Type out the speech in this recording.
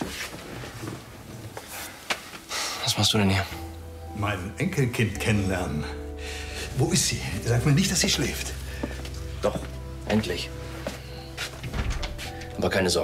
Was machst du denn hier? Mein Enkelkind kennenlernen. Wo ist sie? Sag mir nicht, dass sie schläft. Doch, endlich. Aber keine Sorge.